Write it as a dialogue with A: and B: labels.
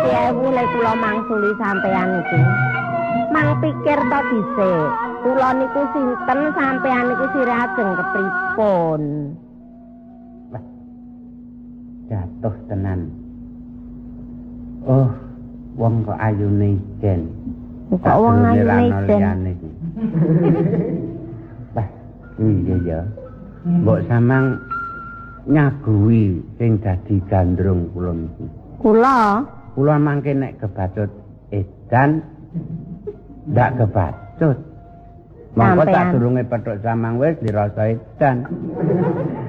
A: Piye mulai kula mangsuli sampean iki? Mang pikir to dhisik. Kula niku sinten sampean niku sire ajeng kepripun?
B: Jatuh tenan. Oh, wong kok ayune ijen.
A: Kok wong ayune ijen.
B: Bah, iya ya. Mbok samang nyaguhi sing dadi gandrung kula niki.
A: Kula?
B: Kula mangke nek kebacut edan ndak kebacut. Monggo tak durunge petuk samang wis dirasa edan.